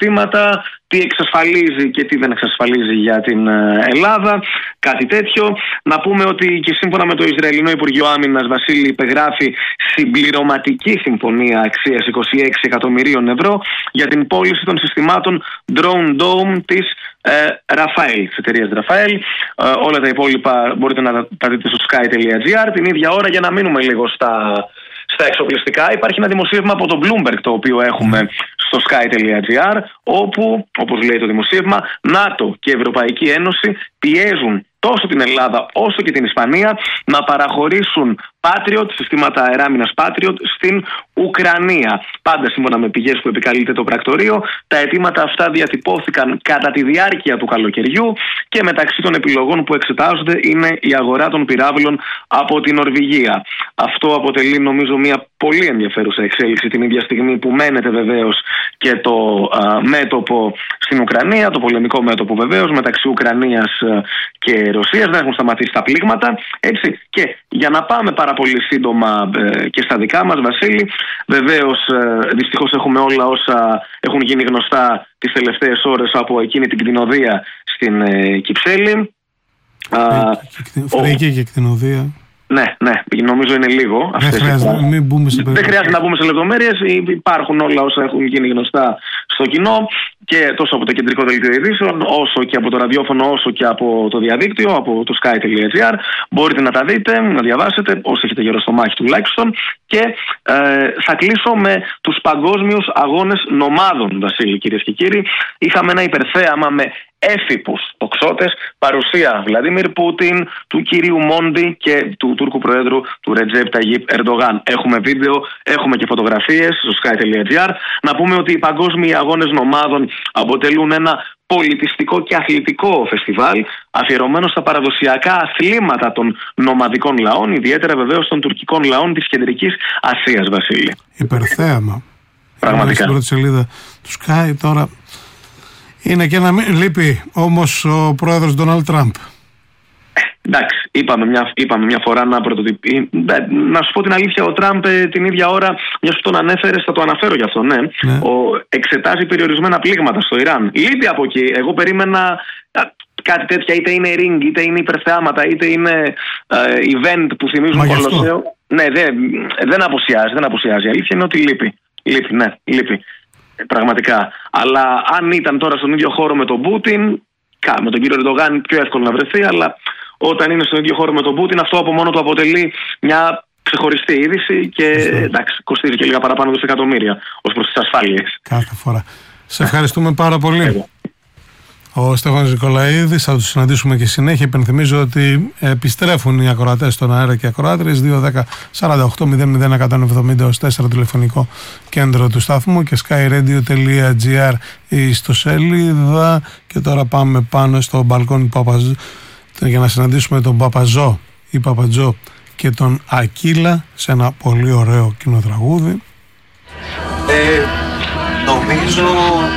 συστήματα, τι εξασφαλίζει και τι δεν εξασφαλίζει για την Ελλάδα, κάτι τέτοιο. Να πούμε ότι και σύμφωνα με το Ισραηλινό Υπουργείο Άμυνας, Βασίλη, υπεγράφει συμπληρωματική συμφωνία αξίας 26 εκατομμυρίων ευρώ για την πώληση των συστημάτων Drone Dome της Rafael, της εταιρείας Rafael. Όλα τα υπόλοιπα μπορείτε να τα δείτε στο sky.gr. Την ίδια ώρα, για να μείνουμε λίγο στα εξοπλιστικά, υπάρχει ένα δημοσίευμα από το Bloomberg το οποίο έχουμε στο sky.gr, όπου, όπως λέει το δημοσίευμα, ΝΑΤΟ και Ευρωπαϊκή Ένωση πιέζουν τόσο την Ελλάδα όσο και την Ισπανία να παραχωρήσουν Patriot, συστήματα αεράμινας Patriot, στην Ουκρανία. Πάντα σύμφωνα με πηγές που επικαλείται το πρακτορείο, τα αιτήματα αυτά διατυπώθηκαν κατά τη διάρκεια του καλοκαιριού και μεταξύ των επιλογών που εξετάζονται είναι η αγορά των πυράβλων από την Νορβηγία. Αυτό αποτελεί, νομίζω, μια πολύ ενδιαφέρουσα εξέλιξη την ίδια στιγμή που μένεται βεβαίως και το μέτωπο στην Ουκρανία, το πολεμικό μέτωπο βεβαίως μεταξύ Ουκρανίας και Ρωσίας. Δεν έχουν σταματήσει τα πλήγματα. Έτσι. Και για να πάμε πάρα πολύ σύντομα και στα δικά μας, Βασίλη, βεβαίως δυστυχώς έχουμε όλα όσα έχουν γίνει γνωστά τις τελευταίες ώρες από εκείνη την κτηνοδία στην Κυψέλη. Φρίκη και κτηνοδία. Ναι, νομίζω είναι λίγο. Δεν χρειάζεται να μπούμε σε λεπτομέρειες. Υπάρχουν όλα όσα έχουν γίνει γνωστά στο κοινό και τόσο από το κεντρικό δελτίο ειδήσεων, όσο και από το ραδιόφωνο, όσο και από το διαδίκτυο, από το sky.gr. Μπορείτε να τα δείτε, να διαβάσετε, όσοι έχετε γύρω στο μάχη τουλάχιστον. Και θα κλείσω με τους παγκόσμιους αγώνες νομάδων, Βασίλη, κυρίες και κύριοι. Είχαμε ένα υπερθέαμα με έφυπους τοξότες, παρουσία Βλαντίμιρ Πούτιν, του κυρίου Μόντι και του Τούρκου Προέδρου του Ρετζέπ Ταγίπ Ερντογάν. Έχουμε βίντεο, έχουμε και φωτογραφίες στο sky.gr. Να πούμε ότι οι παγκόσμιοι αγώνες νομάδων αποτελούν ένα πολιτιστικό και αθλητικό φεστιβάλ αφιερωμένο στα παραδοσιακά αθλήματα των νομαδικών λαών, ιδιαίτερα βεβαίως των τουρκικών λαών της Κεντρικής Ασίας, Βασίλη. Υπερθέαμα. Πραγματικά. Στην πρώτη σελίδα του Sky τώρα. Είναι και να μην λείπει όμως ο πρόεδρος Ντόναλντ Τραμπ. Εντάξει, είπαμε μια φορά να πρωτοτυπεί. Να σου πω την αλήθεια, ο Τραμπ την ίδια ώρα, μιας που τον ανέφερες, θα το αναφέρω γι' αυτό, ναι. Εξετάζει περιορισμένα πλήγματα στο Ιράν. Λείπει από εκεί. Εγώ περίμενα κάτι τέτοια, είτε είναι ring, είτε είναι υπερθεάματα, είτε είναι event που θυμίζουν Κολοσσέο. Ναι, δεν απουσιάζει. Η αλήθεια είναι ότι λείπει. Λείπει. Πραγματικά. Αλλά αν ήταν τώρα στον ίδιο χώρο με τον Πούτιν, με τον κύριο Ερντογάν πιο εύκολο να βρεθεί, αλλά όταν είναι στον ίδιο χώρο με τον Πούτιν, αυτό από μόνο του αποτελεί μια ξεχωριστή είδηση και εντάξει, κοστίζει και λίγα παραπάνω δισεκατομμύρια ως προς τις ασφάλειες. Κάθε φορά. Σε ευχαριστούμε πάρα πολύ. Ο Στέφανος Νικολαίδης, θα τους συναντήσουμε και συνέχεια. Υπενθυμίζω ότι επιστρέφουν οι ακροατές στον αέρα και ακροάτριες. 210-48-00-170-4 τηλεφωνικό κέντρο του σταθμού και skyradio.gr η ιστοσελίδα. Και τώρα πάμε πάνω στο μπαλκόνι Παπαζό για να συναντήσουμε τον Παπαζό ή Παπατζό και τον Ακύλα σε ένα πολύ ωραίο κοινοτραγούδι. Νομίζω